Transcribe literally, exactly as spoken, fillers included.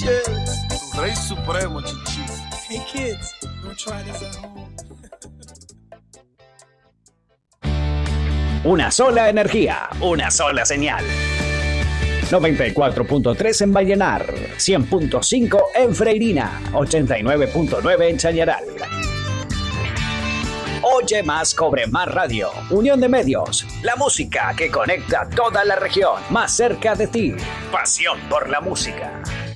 Tu rey supremo, chichi. Hey kids, don't try this at home. Una sola energía, una sola señal. noventa y cuatro punto tres en Vallenar, cien punto cinco en Freirina, ochenta y nueve punto nueve en Chañaral. Oye más, cobre más radio. Unión de medios, la música que conecta toda la región, más cerca de ti. Pasión por la música.